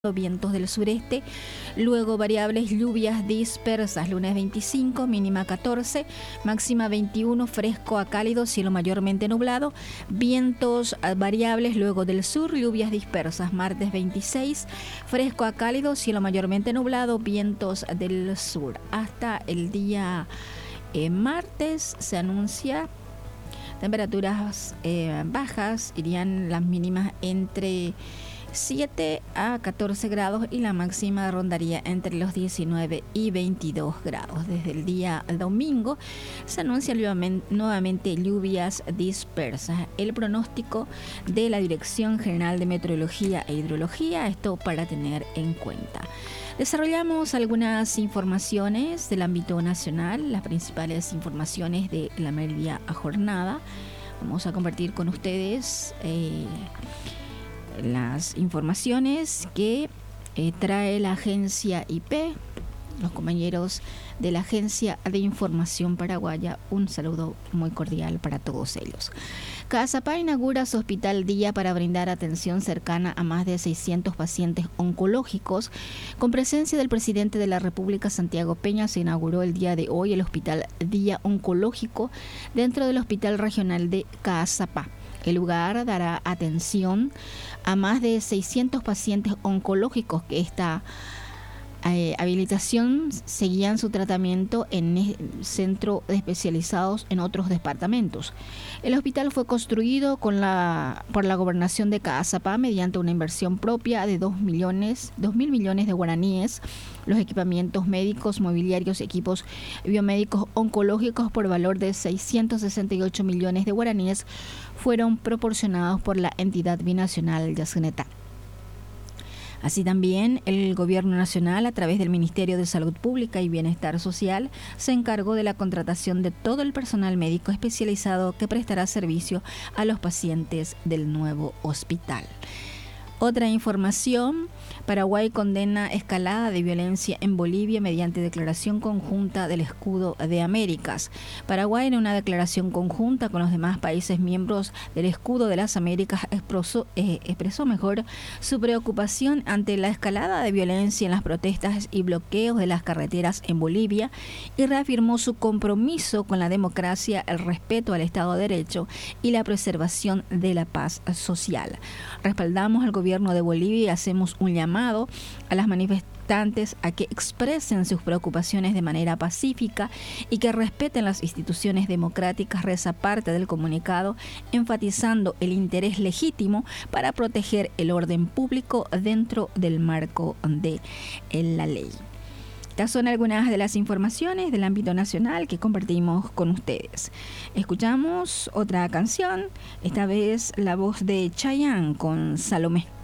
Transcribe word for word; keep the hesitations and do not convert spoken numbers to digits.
vientos del sureste, luego variables lluvias dispersas, lunes veinticinco, mínima catorce, máxima veintiuno, fresco a cálido, cielo mayormente nublado, vientos variables luego del sur, lluvias dispersas, martes veintiséis, fresco a cálido, cielo mayormente nublado, vientos del sur. Hasta el día eh, martes se anuncia temperaturas eh, bajas, irían las mínimas entre siete a catorce grados y la máxima rondaría entre los diecinueve y veintidós grados. Desde el día domingo se anuncian nuevamente lluvias dispersas. El pronóstico de la Dirección General de Meteorología e Hidrología, esto para tener en cuenta. Desarrollamos algunas informaciones del ámbito nacional, las principales informaciones de la media jornada. Vamos a compartir con ustedes eh, las informaciones que eh, trae la agencia I P, los compañeros de la Agencia de Información Paraguaya. Un saludo muy cordial para todos ellos. Caazapá inaugura su hospital día para brindar atención cercana a más de seiscientos pacientes oncológicos. Con presencia del presidente de la República, Santiago Peña, se inauguró el día de hoy el Hospital Día Oncológico dentro del Hospital Regional de Caazapá. El lugar dará atención a más de seiscientos pacientes oncológicos que esta eh, habilitación seguían su tratamiento en el centro especializados en otros departamentos. El hospital fue construido con la, por la gobernación de Caazapá mediante una inversión propia de dos millones, dos mil millones de guaraníes. Los equipamientos médicos, mobiliarios, equipos biomédicos oncológicos por valor de seiscientos sesenta y ocho millones de guaraníes fueron proporcionados por la entidad binacional Yacyretá. Así también, el Gobierno Nacional, a través del Ministerio de Salud Pública y Bienestar Social, se encargó de la contratación de todo el personal médico especializado que prestará servicio a los pacientes del nuevo hospital. Otra información: Paraguay condena escalada de violencia en Bolivia mediante declaración conjunta del Escudo de Américas. Paraguay, en una declaración conjunta con los demás países miembros del Escudo de las Américas, expresó, eh, expresó mejor su preocupación ante la escalada de violencia en las protestas y bloqueos de las carreteras en Bolivia y reafirmó su compromiso con la democracia, el respeto al Estado de Derecho y la preservación de la paz social. Respaldamos al gobierno de Bolivia y hacemos un llamado a las manifestantes a que expresen sus preocupaciones de manera pacífica y que respeten las instituciones democráticas, reza parte del comunicado, enfatizando el interés legítimo para proteger el orden público dentro del marco de la ley. Estas son algunas de las informaciones del ámbito nacional que compartimos con ustedes. Escuchamos otra canción, esta vez la voz de Chayanne con Salomé.